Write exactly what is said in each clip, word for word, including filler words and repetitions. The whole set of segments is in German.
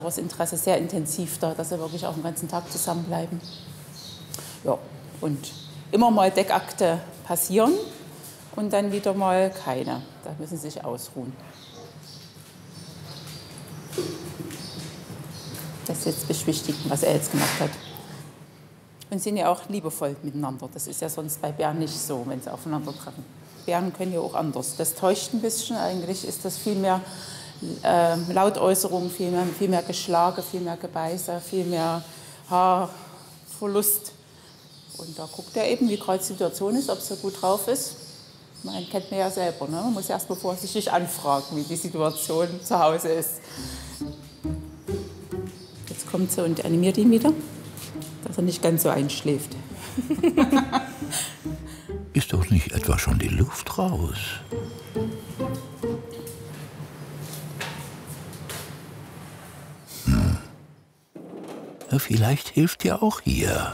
Das Interesse ist sehr intensiv da, dass sie wirklich auch den ganzen Tag zusammenbleiben. Ja, und immer mal Deckakte passieren und dann wieder mal keine. Da müssen sie sich ausruhen. Das jetzt beschwichtigen, was er jetzt gemacht hat. Und sind ja auch liebevoll miteinander. Das ist ja sonst bei Bären nicht so, wenn sie aufeinandertreffen. Bären können ja auch anders. Das täuscht ein bisschen. Eigentlich ist das viel mehr äh, Lautäußerung, viel mehr, viel mehr Geschlage, viel mehr Gebeiße, viel mehr Haarverlust. Und da guckt er eben, wie gerade die Situation ist, ob es so gut drauf ist. Man kennt man ja selber. Ne? Man muss erst mal vorsichtig anfragen, wie die Situation zu Hause ist. Jetzt kommt sie und animiert ihn wieder, dass er nicht ganz so einschläft. Ist doch nicht etwa schon die Luft raus? Hm. Ja, vielleicht hilft ja auch hier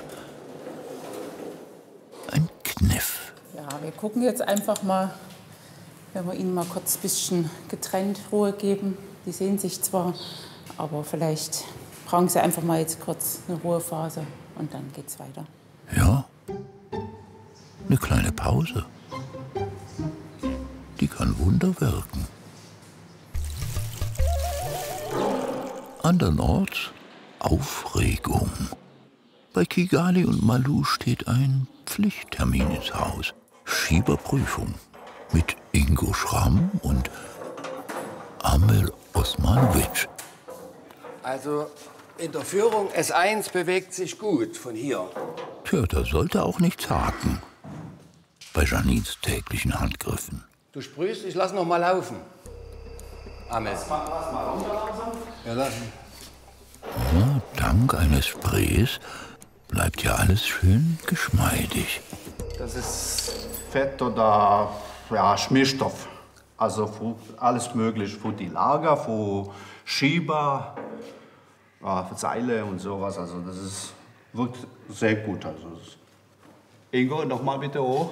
ein Kniff. Ja, wir gucken jetzt einfach mal, wenn wir ihnen mal kurz ein bisschen getrennt Ruhe geben. Die sehen sich zwar, aber vielleicht brauchen sie einfach mal jetzt kurz eine Ruhephase und dann geht's weiter. Ja, eine kleine Pause. Die kann Wunder wirken. Andernorts Aufregung. Bei Kigali und Malou steht ein Pflichttermin ins Haus. Schieberprüfung mit Ingo Schramm und Amel Osmanovic. Also in der Führung S eins bewegt sich gut von hier. Tja, da sollte auch nichts haken. Bei Janines täglichen Handgriffen. Du sprühst, ich lass noch mal laufen. Amel. Lass mal, lass mal runter langsam. Ja, lassen. Ja, dank eines Sprays bleibt ja alles schön geschmeidig. Das ist Fett oder ja, Schmierstoff. Also für alles möglich, für die Lager, für Schieber, ja, für Seile und sowas. Also das ist, wirkt sehr gut. Also das Ingo, noch mal bitte hoch.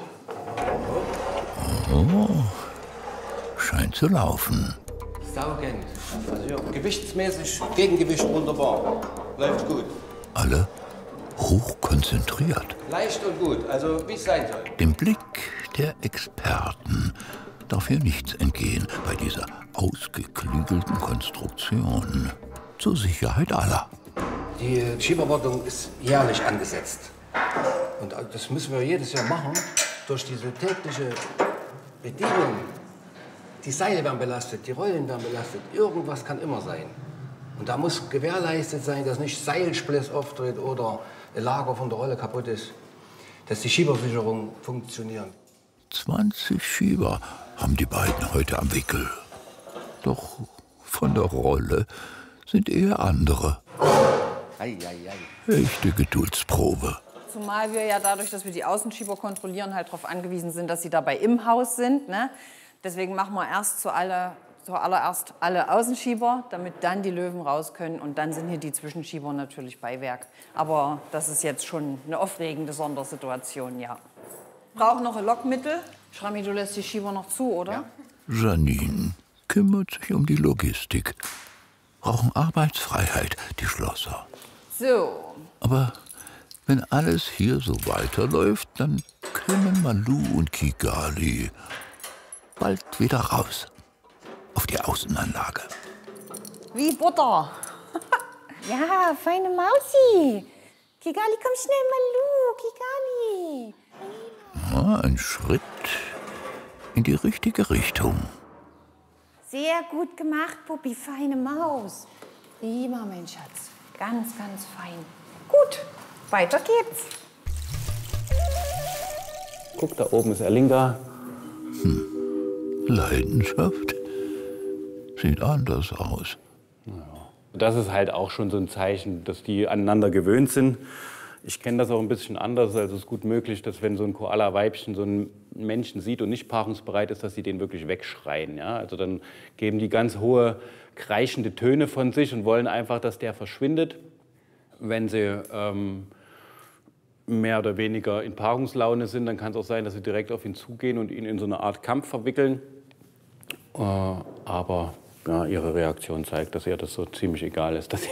Oh, scheint zu laufen. Saugend. Also ja, gewichtsmäßig, Gegengewicht wunderbar. Läuft gut. Alle hochkonzentriert. Leicht und gut, also wie es sein soll. Dem Blick der Experten darf hier nichts entgehen bei dieser ausgeklügelten Konstruktion. Zur Sicherheit aller. Die Schieberwartung ist jährlich angesetzt. Und das müssen wir jedes Jahr machen. Durch diese tägliche Bedienung. Die Seile werden belastet, die Rollen werden belastet. Irgendwas kann immer sein. Und da muss gewährleistet sein, dass nicht Seilspliss auftritt oder ein Lager von der Rolle kaputt ist. Dass die Schiebersicherungen funktionieren. zwanzig Schieber haben die beiden heute am Wickel. Doch von der Rolle sind eher andere. Ei, ei, ei. Echte Geduldsprobe. Zumal wir ja dadurch, dass wir die Außenschieber kontrollieren, halt darauf angewiesen sind, dass sie dabei im Haus sind. Ne? Deswegen machen wir erst zu alle, zuallererst alle Außenschieber, damit dann die Löwen raus können. Und dann sind hier die Zwischenschieber natürlich bei Werk. Aber das ist jetzt schon eine aufregende Sondersituation, ja. Braucht noch ein Lockmittel. Schrammi, du lässt die Schieber noch zu, oder? Ja. Janine kümmert sich um die Logistik. Brauchen Arbeitsfreiheit, die Schlosser. So. Aber wenn alles hier so weiterläuft, dann können Malou und Kigali bald wieder raus auf die Außenanlage. Wie Butter. Ja, feine Mausi. Kigali, komm schnell, Malou. Kigali. Ja, ein Schritt in die richtige Richtung. Sehr gut gemacht, Puppi, feine Maus. Prima, mein Schatz. Ganz, ganz fein. Gut, weiter geht's. Guck, da oben ist Erlinga. Hm. Leidenschaft sieht anders aus. Ja. Das ist halt auch schon so ein Zeichen, dass die aneinander gewöhnt sind. Ich kenne das auch ein bisschen anders. Also es ist gut möglich, dass wenn so ein Koala-Weibchen so einen Menschen sieht und nicht paarungsbereit ist, dass sie den wirklich wegschreien. Ja? Also dann geben die ganz hohe, kreischende Töne von sich und wollen einfach, dass der verschwindet. Wenn sie ähm, mehr oder weniger in Paarungslaune sind, dann kann es auch sein, dass sie direkt auf ihn zugehen und ihn in so eine Art Kampf verwickeln. Äh, aber ja, ihre Reaktion zeigt, dass ihr das so ziemlich egal ist, dass